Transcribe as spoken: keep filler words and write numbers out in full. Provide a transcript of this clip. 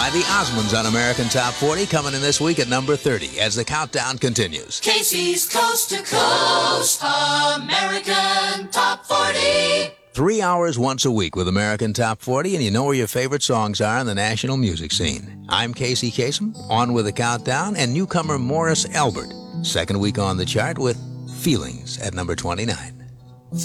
by the Osmonds on American Top forty, coming in this week at number thirty as the countdown continues. Casey's Coast to Coast American Top forty. Three hours once a week with American Top forty, and you know where your favorite songs are in the national music scene. I'm Casey Kasem, on with the countdown, and newcomer Morris Elbert, second week on the chart with Feelings at number twenty-nine.